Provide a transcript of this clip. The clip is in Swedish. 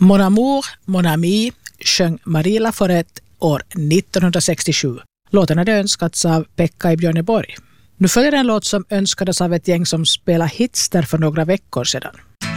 Mon amour, mon ami sjöng Marie Laforette år 1967. Låten hade önskats av Pekka i Björneborg. Nu följer en låt som önskades av ett gäng som spelade hits där för några veckor sedan.